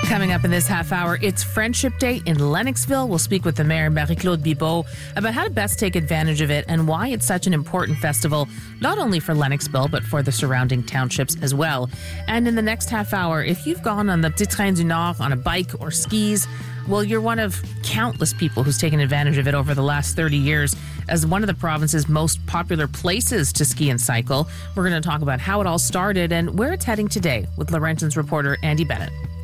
Coming up in this half hour, it's Friendship Day in Lennoxville. We'll speak with the mayor, Marie-Claude Bibeau, about how to best take advantage of it and why it's such an important festival, not only for Lennoxville, but for the surrounding townships as well. And in the next half hour, if you've gone on the Petit Train du Nord on a bike or skis, well, you're one of countless people who's taken advantage of it over the last 30 years as one of the province's most popular places to ski and cycle. We're going to talk about how it all started and where it's heading today with Laurentian's reporter Andy Bennett.